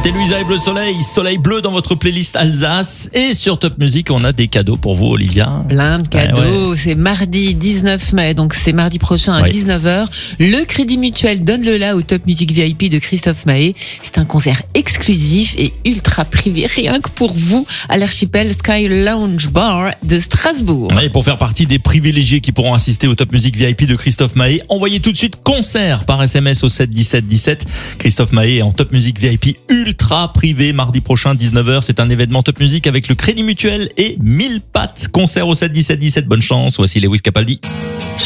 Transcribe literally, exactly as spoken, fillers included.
C'était Louisa et Bleu Soleil, Soleil Bleu dans votre playlist Alsace. Et sur Top Music, on a des cadeaux pour vous, Olivia. Plein de cadeaux. Ouais, ouais. C'est mardi dix-neuf mai, donc c'est mardi prochain à Ouais. dix-neuf heures. Le Crédit Mutuel donne-le là au Top Music V I P de Christophe Maé. C'est un concert exclusif et ultra privé, rien que pour vous, à l'Archipel Sky Lounge Bar de Strasbourg. Et pour faire partie des privilégiés qui pourront assister au Top Music V I P de Christophe Maé, envoyez tout de suite concert par S M S au sept dix-sept dix-sept. Christophe Maé est en Top Music V I P ultra privé mardi prochain dix-neuf heures. C'est un événement Top Music avec le Crédit Mutuel et mille pattes. Concert au sept dix-sept dix-sept. Bonne chance. Voici Lewis Capaldi.